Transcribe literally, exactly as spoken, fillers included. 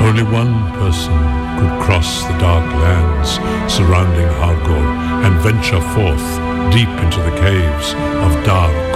Only one person could cross the dark lands surrounding Hargol and venture forth deep into the caves of Dar